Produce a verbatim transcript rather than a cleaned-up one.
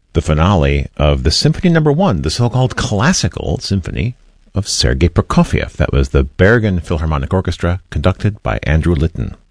the finale of the Symphony Number One, the so-called classical symphony of Sergei Prokofiev. That was the Bergen Philharmonic Orchestra, conducted by Andrew Litton.